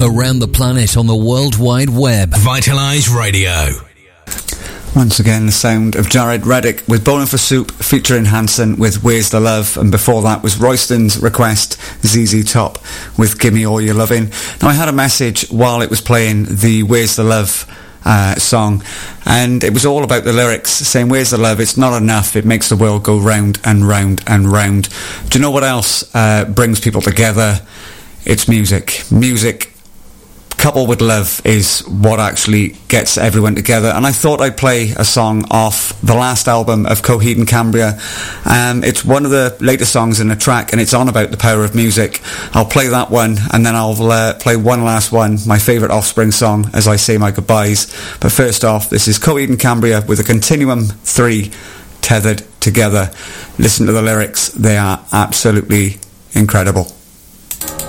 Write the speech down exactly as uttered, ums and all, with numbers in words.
around the planet on the World Wide Web. Vitalise Radio. Once again, the sound of Jared Reddick with Bowling for Soup featuring Hanson with Where's the Love, and before that was Royston's request, Z Z Top with Gimme All Your Lovin'. Now, I had a message while it was playing the Where's the Love uh, song, and it was all about the lyrics, saying where's the love, it's not enough, it makes the world go round and round and round. Do you know what else uh, brings people together? It's music. Music coupled with love is what actually gets everyone together, and I thought I'd play a song off the last album of Coheed and Cambria. Um, it's one of the latest songs in the track, and it's on about the power of music. I'll play that one, and then I'll uh, play one last one, my favourite Offspring song, as I say my goodbyes. But first off, this is Coheed and Cambria with a Continuum three, Tethered Together. Listen to the lyrics, they are absolutely incredible.